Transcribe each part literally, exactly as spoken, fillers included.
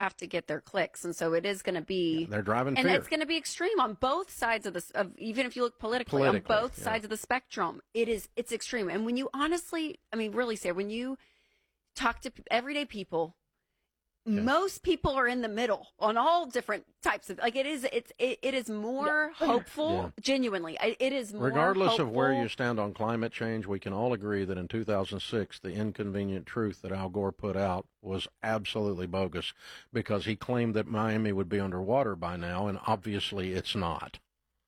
have to get their clicks. And so it is going to be, yeah, they're driving and fear. it's going to be extreme on both sides of this, of even if you look politically, Politically, on both yeah. sides of the spectrum, it is, it's extreme. And when you honestly, I mean, really say, when you talk to everyday people, Okay. most people are in the middle on all different types of, like, it is, it's, it, it is more yeah. hopeful, yeah. genuinely. It is more Regardless hopeful. of where you stand on climate change, we can all agree that in two thousand six, the inconvenient truth that Al Gore put out was absolutely bogus, because he claimed that Miami would be underwater by now, and obviously it's not.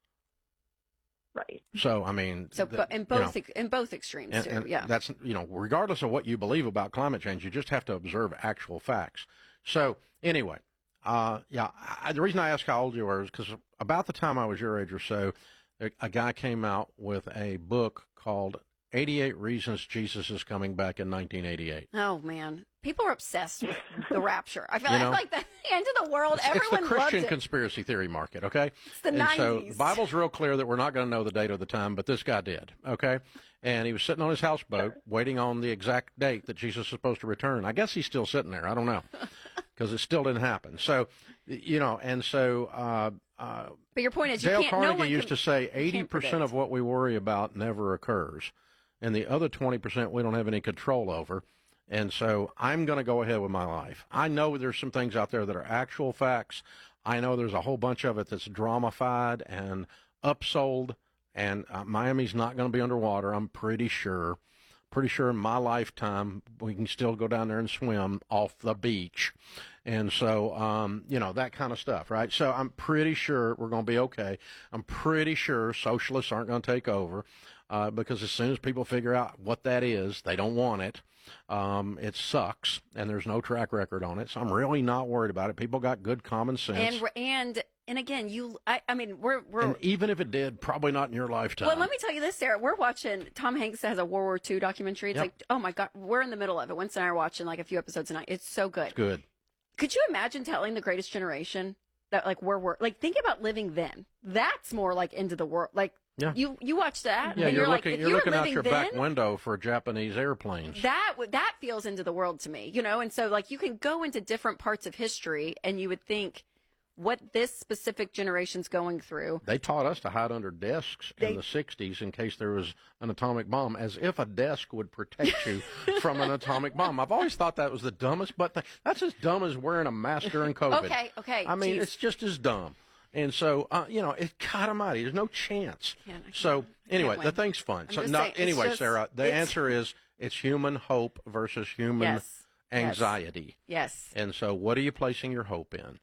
Right. So, I mean, so the, in both you know, in both extremes and, too. and yeah. That's, you know, regardless of what you believe about climate change, you just have to observe actual facts. So, anyway, uh, yeah, I, the reason I asked how old you were is because about the time I was your age or so, a, a guy came out with a book called eighty-eight Reasons Jesus is Coming Back in nineteen eighty-eight. Oh, man. People are obsessed with the rapture. I feel you know, like the end of the world, it's, everyone it's the Christian loved it. conspiracy theory market, okay? It's the and nineties. So the Bible's real clear that we're not going to know the date or the time, but this guy did, okay? And he was sitting on his houseboat waiting on the exact date that Jesus is supposed to return. I guess he's still sitting there. I don't know, because it still didn't happen. So, you know, and so uh, uh, but your point is, you Dale can't, Carnegie no one used can, to say eighty percent of what we worry about never occurs, and the other twenty percent we don't have any control over. And so I'm going to go ahead with my life. I know there's some things out there that are actual facts. I know there's a whole bunch of it that's dramified and upsold, and uh, Miami's not going to be underwater, I'm pretty sure. Pretty sure in my lifetime we can still go down there and swim off the beach. And so, um, you know, that kind of stuff, right? So I'm pretty sure we're going to be okay. I'm pretty sure socialists aren't going to take over uh, because as soon as people figure out what that is, they don't want it. Um, it sucks, and there's no track record on it, so I'm really not worried about it. People got good common sense. And and and again, you, I, I mean, we're we're. And even if it did, probably not in your lifetime. Well, let me tell you this, Sarah. We're watching. Tom Hanks has a World War Two documentary. It's Yep. like, oh my God, we're in the middle of it. Winston and I are watching like a few episodes tonight. It's so good. It's good. Could you imagine telling the Greatest Generation that, like, we're, we're like, think about living then? That's more like into the world. Like, Yeah. you you watch that, Yeah, and you're, you're, like, looking. if You're you were looking out living your then, back window for Japanese airplanes. that would- that feels into the world to me, you know. And so, like, you can go into different parts of history, and you would think what this specific generation's going through. They taught us to hide under desks They- in the sixties in case there was an atomic bomb, as if a desk would protect you from an atomic bomb. I've always thought that was the dumbest, but th- that's as dumb as wearing a mask during COVID. Okay, okay. I mean, geez. it's just as dumb. And so, uh, you know, it, God almighty, there's no chance. Can't- I can't- So, anyway, win. the thing's fun. I'm So, just no, saying, it's anyway, just- Sarah, the it's- answer is it's human hope versus human Yes, yes. anxiety. Yes. And so, what are you placing your hope in?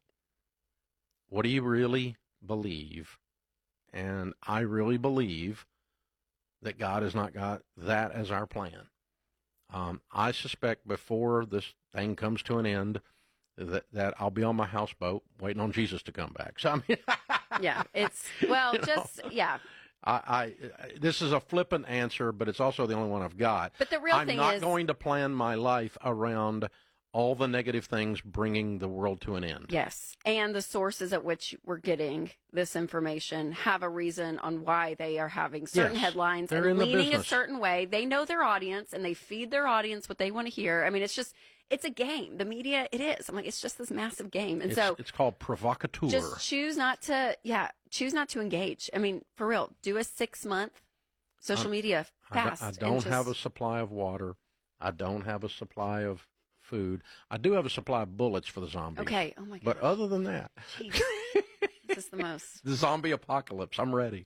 What do you really believe? And I really believe that God has not got that as our plan. Um, I suspect before this thing comes to an end that, that I'll be on my houseboat waiting on Jesus to come back. So, I mean, Yeah. It's, well, You know. just, yeah. I, I this is a flippant answer, but it's also the only one I've got. But the real I'm thing not is- going to plan my life around all the negative things bringing the world to an end. Yes. And the sources at which we're getting this information have a reason on why they are having certain Yes, headlines they're and in the leaning a business. certain way. They know their audience and they feed their audience what they want to hear. I mean, it's just, it's a game. The media, it is. I'm like, it's just this massive game. And It's, so it's called provocateur. just choose not to, yeah, choose not to engage. I mean, for real, do a six month social Um, media I don't- fast. I and don't have a just- supply of water. I don't have a supply of food. I do have a supply of bullets for the zombies. Okay. Oh my God. But other than that, Jeez. This is the most. the zombie apocalypse, I'm ready.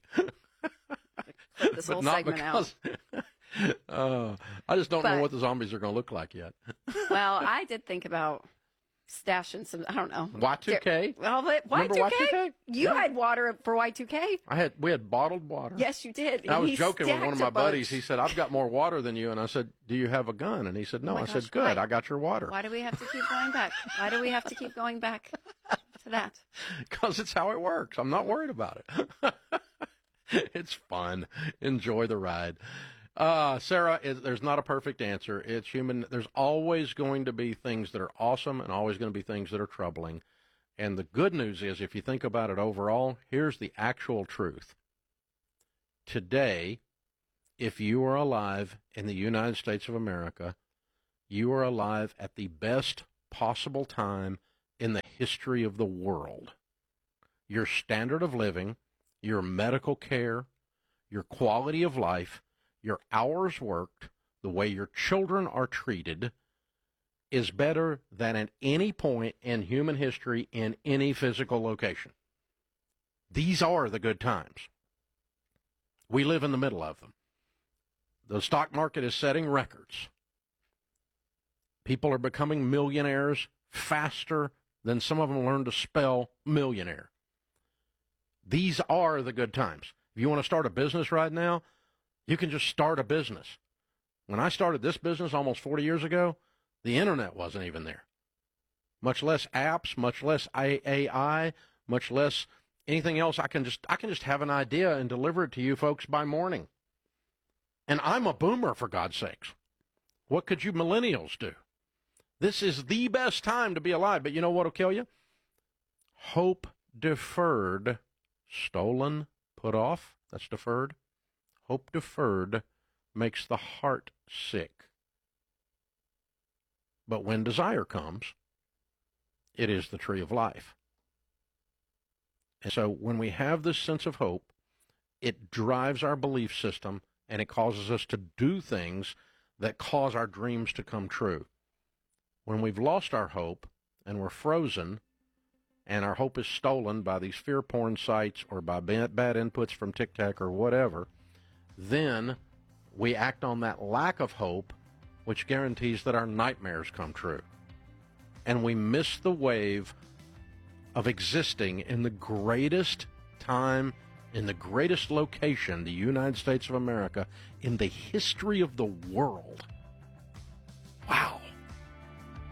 Cut this but whole not segment out. because. uh, I just don't But- know what the zombies are going to look like yet. Well, I did think about stashing some, I don't know. Y two K. Well, but Remember Y two K? Y two K? You Yeah. had water for Y two K? I had we had bottled water. Yes, you did. And I was He joking with one of stacked my a buddies. bunch. He said, "I've got more water than you," and I said, "Do you have a gun?" And he said, "No." Oh my I gosh, said, "Good, why? I got your water." Why do we have to keep going back? Why do we have to keep going back to that? Because it's how it works. I'm not worried about it. It's fun. Enjoy the ride. Uh, Sarah, it, there's not a perfect answer. It's human. There's always going to be things that are awesome and always going to be things that are troubling. And the good news is, if you think about it overall, here's the actual truth. Today, if you are alive in the United States of America, you are alive at the best possible time in the history of the world. Your standard of living, your medical care, your quality of life, your hours worked, the way your children are treated is better than at any point in human history in any physical location. These are the good times. We live in the middle of them. The stock market is setting records. People are becoming millionaires faster than some of them learn to spell millionaire. These are the good times. If you want to start a business right now, you can just start a business. When I started this business almost forty years ago, the internet wasn't even there. Much less apps, much less A I, much less anything else. I can just I can just have an idea and deliver it to you folks by morning. And I'm a boomer, for God's sakes. What could you millennials do? This is the best time to be alive. But you know what will kill you? Hope deferred, stolen, put off. That's deferred. Hope deferred makes the heart sick. But when desire comes, it is the tree of life. And so when we have this sense of hope, it drives our belief system and it causes us to do things that cause our dreams to come true. When we've lost our hope and we're frozen and our hope is stolen by these fear porn sites or by bad, bad inputs from TikTok or whatever, then we act on that lack of hope, which guarantees that our nightmares come true. And we miss the wave of existing in the greatest time, in the greatest location, the United States of America, in the history of the world.